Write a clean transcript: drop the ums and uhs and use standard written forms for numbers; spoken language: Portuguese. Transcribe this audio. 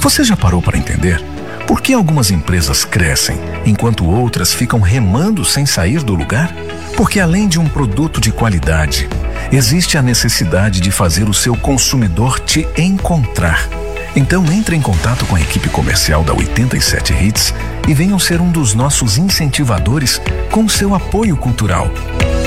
Você já parou para entender por que algumas empresas crescem enquanto outras ficam remando sem sair do lugar? Porque além de um produto de qualidade, existe a necessidade de fazer o seu consumidor te encontrar. Então entre em contato com a equipe comercial da 87 Hits e venham ser um dos nossos incentivadores com seu apoio cultural.